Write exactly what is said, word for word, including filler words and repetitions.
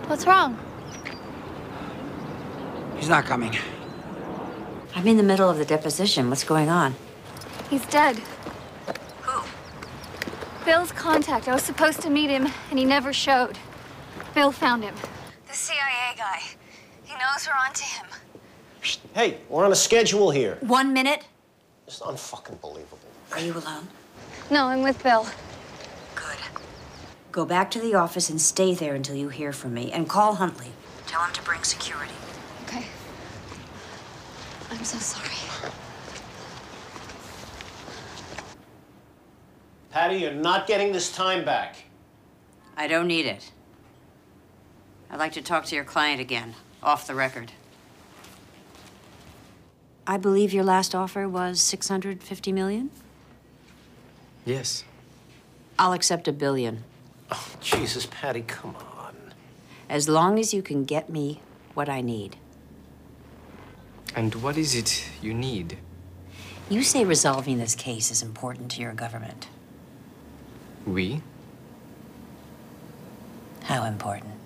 What's wrong? He's not coming. I'm in the middle of the deposition. What's going on? He's dead. Who? Bill's contact. I was supposed to meet him, and he never showed. Bill found him. The C I A guy. He knows we're onto him. Hey, we're on a schedule here. One minute? It's unfucking believable. Are you alone? No, I'm with Bill. Good. Go back to the office and stay there until you hear from me. And call Huntley. Tell him to bring security. Okay. I'm so sorry. Patty, you're not getting this time back. I don't need it. I'd like to talk to your client again, off the record. I believe your last offer was six hundred fifty million? Yes. I'll accept a billion. Oh, Jesus, Patty, come on. As long as you can get me what I need. And what is it you need? You say resolving this case is important to your government. We? How important?